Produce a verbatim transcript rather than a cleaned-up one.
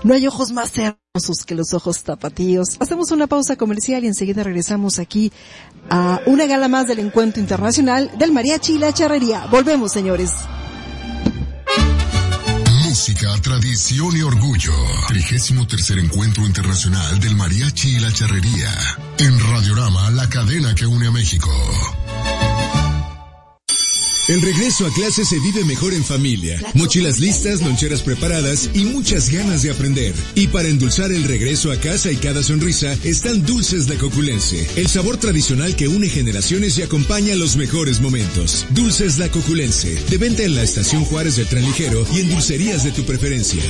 No hay ojos más hermosos que los ojos tapatíos. Hacemos una pausa comercial y enseguida regresamos aquí a una gala más del Encuentro Internacional del Mariachi y la Charrería. Volvemos, señores. Música, tradición y orgullo. Trigésimo tercer Encuentro Internacional del Mariachi y la Charrería. En Radiorama, la cadena que une a México. El regreso a clase se vive mejor en familia. Mochilas listas, loncheras preparadas y muchas ganas de aprender. Y para endulzar el regreso a casa y cada sonrisa, están Dulces La Coculense. El sabor tradicional que une generaciones y acompaña los mejores momentos. Dulces La Coculense. De venta en la Estación Juárez del Tren Ligero y en dulcerías de tu preferencia.